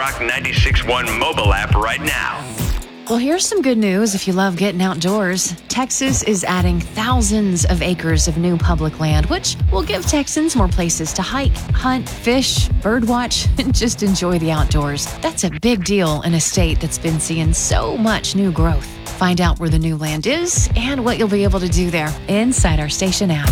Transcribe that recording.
Rock 96.1 mobile app right now. Well, here's some good news if you love getting outdoors. Texas is adding thousands of acres of new public land, which will give Texans more places to hike, hunt, fish, birdwatch, and just enjoy the outdoors. That's a big deal in a state that's been seeing so much new growth. Find out where the new land is and what you'll be able to do there inside our station app.